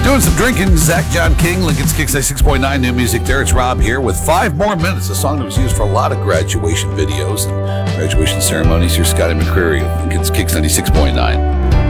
Doing some drinking. Zach John King, Lincoln's Kicks 96.9 new music there. It's Rob here with 5 more minutes. A song that was used for a lot of graduation videos and graduation ceremonies. Here's Scotty McCreery of Lincoln's Kicks 96.9.